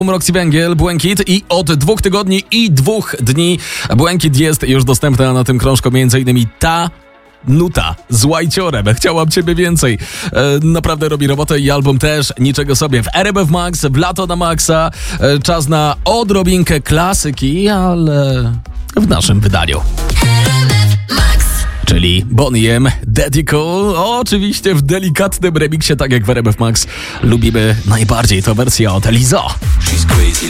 Roxy Węgiel, Błękit i od 2 tygodni i 2 dni Błękit jest już dostępna na tym krążku, m.in. ta nuta z Łajciorem. Chciałam ciebie więcej. Naprawdę robi robotę i album też. Niczego sobie. W RMF Max, w lato na maksa. Czas na odrobinkę klasyki, ale w naszym wydaniu. Czyli Bonnie M, Daddy Cool, oczywiście w delikatnym remiksie, tak jak w RMF Max lubimy najbardziej, to wersja od Lizo.